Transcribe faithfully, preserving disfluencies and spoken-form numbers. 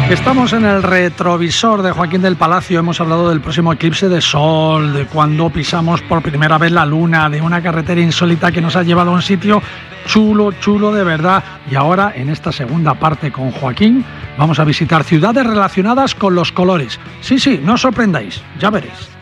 Estamos en el retrovisor de Joaquín del Palacio. Hemos hablado del próximo eclipse de sol, de cuando pisamos por primera vez la luna, de una carretera insólita que nos ha llevado a un sitio chulo, chulo de verdad. Y ahora, en esta segunda parte con Joaquín, vamos a visitar ciudades relacionadas con los colores. Sí, sí, no os sorprendáis, ya veréis.